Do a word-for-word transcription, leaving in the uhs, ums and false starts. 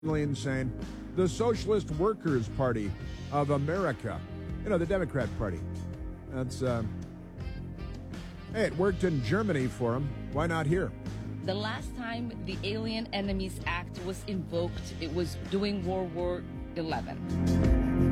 saying the Socialist Workers Party of America, you know, the Democrat Party. That's, uh, hey, it worked in Germany for them. Why not here? The last time the Alien Enemies Act was invoked, it was during World War Eleven.